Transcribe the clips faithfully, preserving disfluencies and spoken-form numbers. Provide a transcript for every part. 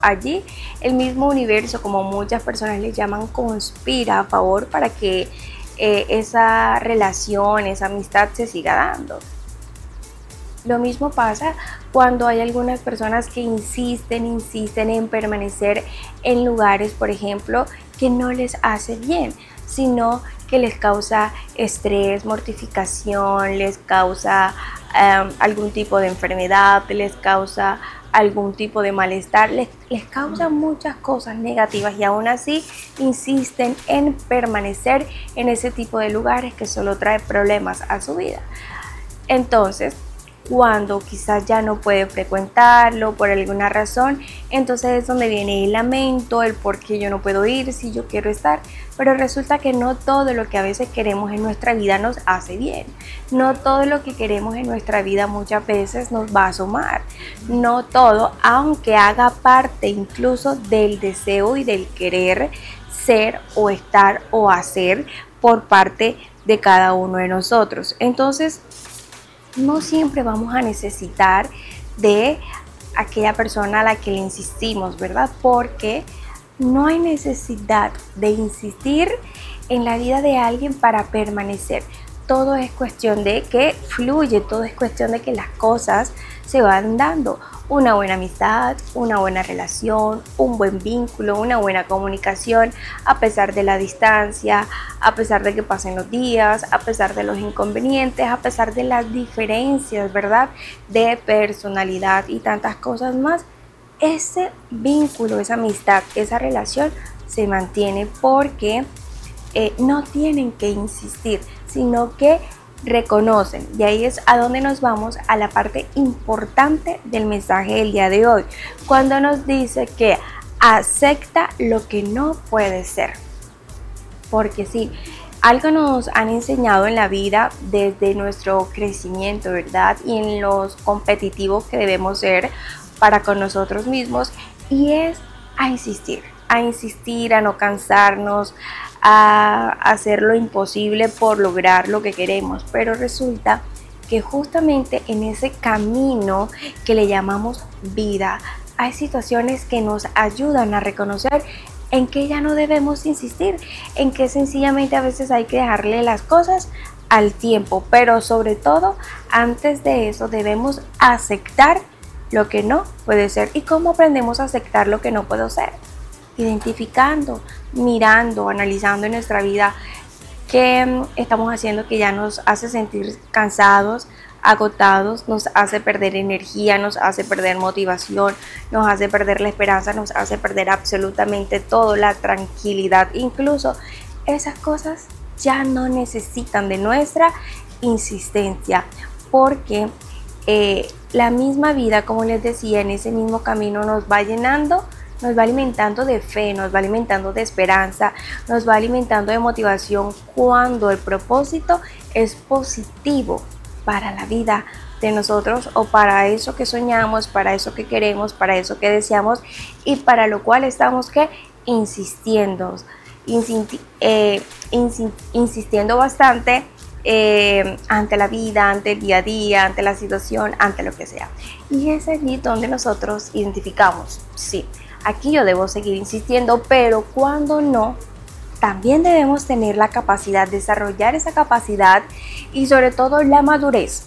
Allí el mismo universo, como muchas personas le llaman, conspira a favor para que eh, esa relación, esa amistad se siga dando. Lo mismo pasa cuando hay algunas personas que insisten, insisten en permanecer en lugares, por ejemplo, que no les hace bien, sino que les causa estrés, mortificación, les causa um, algún tipo de enfermedad, les causa algún tipo de malestar, les, les causa muchas cosas negativas y aún así insisten en permanecer en ese tipo de lugares que solo trae problemas a su vida. Entonces, cuando quizás ya no puede frecuentarlo por alguna razón, entonces es donde viene el lamento, el por qué yo no puedo ir si yo quiero estar, pero resulta que no todo lo que a veces queremos en nuestra vida nos hace bien, no todo lo que queremos en nuestra vida muchas veces nos va a sumar, no todo, aunque haga parte incluso del deseo y del querer ser o estar o hacer por parte de cada uno de nosotros. Entonces, no siempre vamos a necesitar de aquella persona a la que le insistimos, ¿verdad? Porque no hay necesidad de insistir en la vida de alguien para permanecer. Todo es cuestión de que fluye, todo es cuestión de que las cosas se van dando. Una buena amistad, una buena relación, un buen vínculo, una buena comunicación, a pesar de la distancia, a pesar de que pasen los días, a pesar de los inconvenientes, a pesar de las diferencias, ¿verdad? De personalidad y tantas cosas más. Ese vínculo, esa amistad, esa relación se mantiene porque eh, no tienen que insistir, sino que reconocen. Y ahí es a donde nos vamos, a la parte importante del mensaje del día de hoy, cuando nos dice que acepta lo que no puede ser. Porque sí, algo nos han enseñado en la vida desde nuestro crecimiento, ¿verdad? Y en los competitivos que debemos ser para con nosotros mismos, y es a insistir, a insistir, a no cansarnos, a hacer lo imposible por lograr lo que queremos. Pero resulta que justamente en ese camino que le llamamos vida, hay situaciones que nos ayudan a reconocer en que ya no debemos insistir, en que sencillamente a veces hay que dejarle las cosas al tiempo, pero sobre todo antes de eso debemos aceptar lo que no puede ser. ¿Y cómo aprendemos a aceptar lo que no puedo ser? Identificando, mirando, analizando en nuestra vida qué estamos haciendo que ya nos hace sentir cansados, agotados, nos hace perder energía, nos hace perder motivación, nos hace perder la esperanza, nos hace perder absolutamente todo, la tranquilidad. Incluso esas cosas ya no necesitan de nuestra insistencia, porque eh, la misma vida, como les decía, en ese mismo camino nos va llenando, nos va alimentando de fe, nos va alimentando de esperanza, nos va alimentando de motivación cuando el propósito es positivo para la vida de nosotros, o para eso que soñamos, para eso que queremos, para eso que deseamos, y para lo cual estamos que insistiendo, insisti eh, insi insistiendo bastante eh, ante la vida, ante el día a día, ante la situación, ante lo que sea. Y es allí donde nosotros identificamos, sí, aquí yo debo seguir insistiendo, pero cuando no, también debemos tener la capacidad, desarrollar esa capacidad y sobre todo la madurez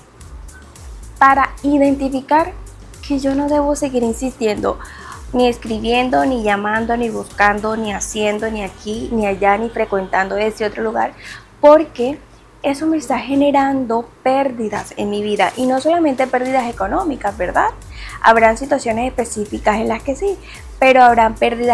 para identificar que yo no debo seguir insistiendo, ni escribiendo, ni llamando, ni buscando, ni haciendo, ni aquí, ni allá, ni frecuentando este otro lugar, porque eso me está generando pérdidas en mi vida, y no solamente pérdidas económicas, ¿verdad? Habrán situaciones específicas en las que sí, pero habrán pérdidas